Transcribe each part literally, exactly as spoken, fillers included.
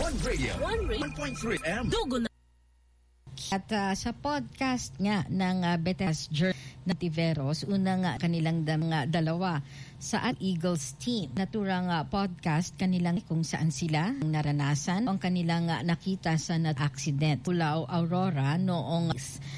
One Radio, One Radio, one point three M. Dugo na. At uh, sa podcast nga ng uh, Betas Journey na Tiveros, unang uh, kanilang mga dalawa sa Eagles team. Naturang uh, podcast kanilang kung saan sila naranasan ang kanilang uh, nakita sa accident. Pulao Aurora noong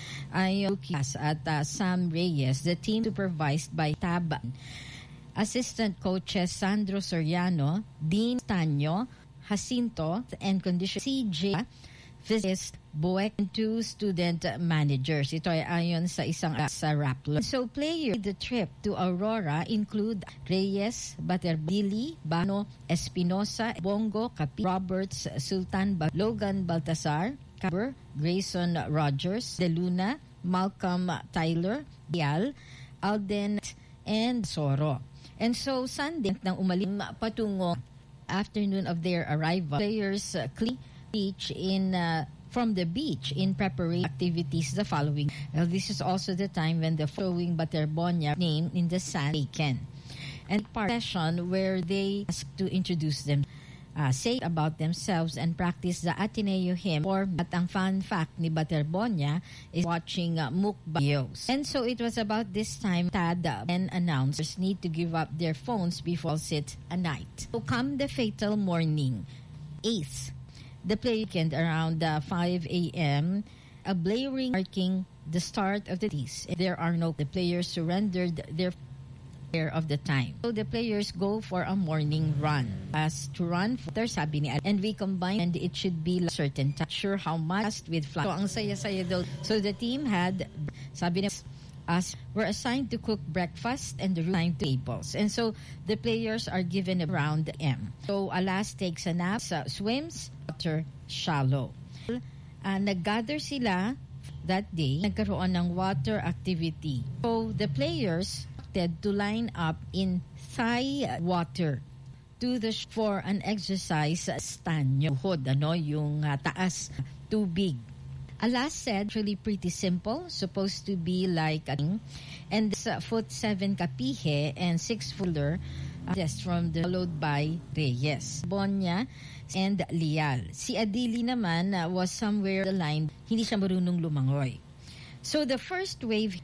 ay at uh, Sam Reyes, the team supervised by Taban. Assistant coaches Sandro Soriano, Dean Tanyo, Jacinto, and condition C J physicist Boek, and two student managers. Ito ay ayon sa isang uh, sa Rappler. So players the trip to Aurora include Reyes, Baterbili, Bano, Espinosa, Bongo, Capi, Roberts, Sultan, Logan Baltasar, Caber, Grayson Rogers, De Luna, Malcolm Tyler, Dial, Alden, and Soro. And so Sunday nang umaling patungo afternoon of their arrival, players uh, clean beach in uh, from the beach in preparation activities the following. Well, this is also the time when the following Baterbonia name in the sand taken. And part session where they ask to introduce them, uh, say about themselves and practice the Ateneo hymn. Or at ang fun fact ni Baterbonia is watching uh, mukbangs. And so it was about this time Tad uh, and announcers need to give up their phones before sit a night. So come the fatal morning, eighth. The play weekend around uh, five a.m. A blaring marking the start of the tease. There are no the players surrendered their share of the time. So the players go for a morning run. As to run, for sabi ni Al, and we combine and it should be a certain time. Sure how much with flat. So ang saya-saya daw. So the team had sabi ni us were assigned to cook breakfast and the room tables. And so the players are given around M. So Alas takes a nap, uh, swims, water shallow. Uh, nag-gather sila that day, nagkaroon ng water activity. So the players wanted to line up in thigh water to the sh- for an exercise stanyo. Hod, ano, yung uh, taas, tubig. Alas said, really pretty simple, supposed to be like a thing. And this uh, foot seven kapihe and six footer uh, just from the followed by Reyes, Bonya, and Lial. Si Adili naman uh, was somewhere the line, hindi siya marunong lumangoy. So the first wave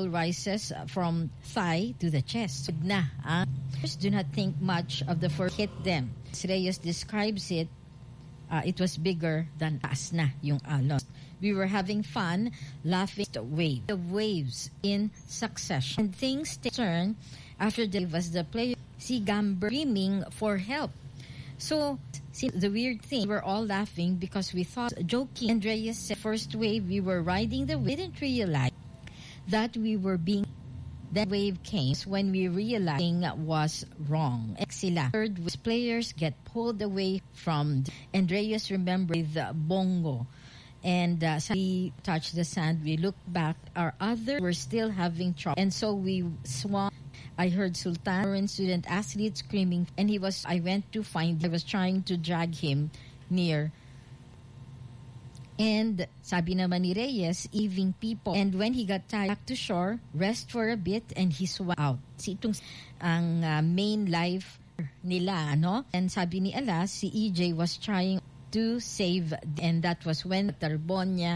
rises uh, from thigh to the chest. Na, uh, do not think much of the first hit them. As Reyes describes it, uh, it was bigger than taas na yung alon. We were having fun, laughing at the wave. The waves in succession. And things turn after the was the player si Gamber screaming for help. So see, the weird thing, we were all laughing because we thought joking. Andreas said first wave we were riding the wave, didn't realize that we were being that wave came when we realized was wrong. Sila third players get pulled away from Andreas remembered the bongo. And uh, so we touched the sand. We looked back. Our other were still having trouble, and so we swam. I heard Sultan, student athlete, screaming, and he was. I went to find. I was trying to drag him near. And sabi naman ni Reyes, evening people. And when he got tired back to shore, rest for a bit, and he swam out. Si itong ang uh, main life nila, no? And sabi ni Alas, si E J was trying to save, and that was when Tarbonia